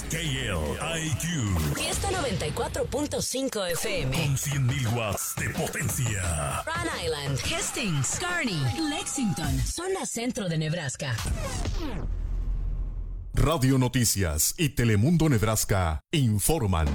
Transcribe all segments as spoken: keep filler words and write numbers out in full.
K L I Q. Fiesta noventa y cuatro punto cinco F M. Con cien mil watts de potencia. Rhode Island, Hastings, Kearney, Lexington, zona centro de Nebraska. Radio Noticias y Telemundo Nebraska informan.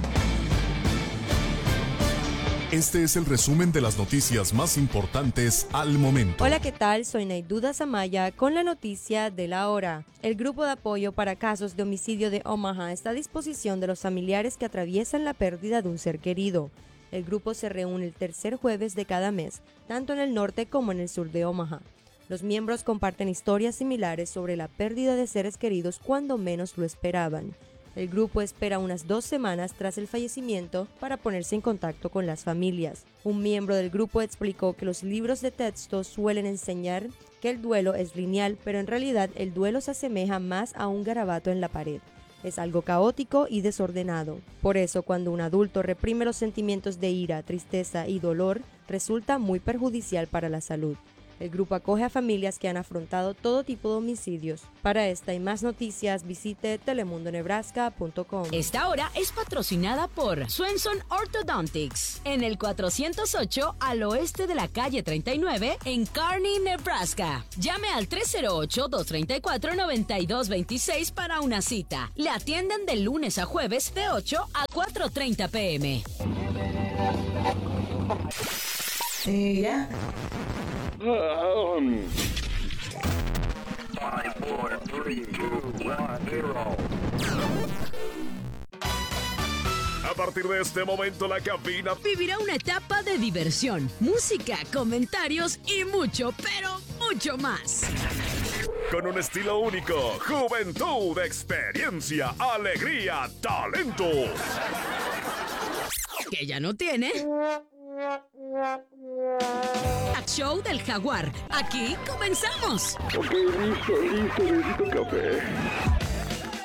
Este es el resumen de las noticias más importantes al momento. Hola, ¿qué tal? Soy Naiduda Zamaya con la noticia de la hora. El grupo de apoyo para casos de homicidio de Omaha está a disposición de los familiares que atraviesan la pérdida de un ser querido. El grupo se reúne el tercer jueves de cada mes, tanto en el norte como en el sur de Omaha. Los miembros comparten historias similares sobre la pérdida de seres queridos cuando menos lo esperaban. El grupo espera unas dos semanas tras el fallecimiento para ponerse en contacto con las familias. Un miembro del grupo explicó que los libros de texto suelen enseñar que el duelo es lineal, pero en realidad el duelo se asemeja más a un garabato en la pared. Es algo caótico y desordenado. Por eso, cuando un adulto reprime los sentimientos de ira, tristeza y dolor, resulta muy perjudicial para la salud. El grupo acoge a familias que han afrontado todo tipo de homicidios. Para esta y más noticias, visite telemundo nebraska punto com. Esta hora es patrocinada por Swenson Orthodontics, en el cuatrocientos ocho al oeste de la calle treinta y nueve, en Kearney, Nebraska. Llame al tres cero ocho, dos tres cuatro, nueve dos dos seis para una cita. Le atienden de lunes a jueves de ocho a cuatro treinta pm. ¿Y ya? Um. Five, four, three, two, one, zero. A partir de este momento, la cabina Vivirá una etapa de diversión, música, comentarios y mucho, pero mucho más. con un estilo único, juventud, experiencia, alegría, talento. Que ya no tiene. Show del Jaguar. Aquí comenzamos. Ok, listo, listo, necesito café.